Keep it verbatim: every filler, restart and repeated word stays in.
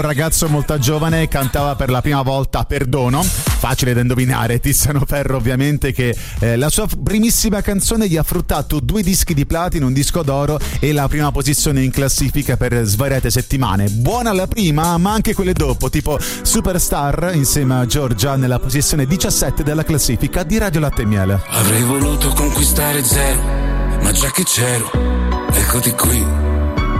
ragazzo molto giovane cantava per la prima volta Perdono, facile da indovinare, Tiziano Ferro ovviamente, che eh, la sua primissima canzone gli ha fruttato due dischi di platino, un disco d'oro e la prima posizione in classifica per svariate settimane. Buona la prima, ma anche quelle dopo, tipo Superstar insieme a Giorgia nella posizione diciassette della classifica di Radio Latte e Miele. Avrei voluto conquistare zero, ma già che c'ero, eccoti qui.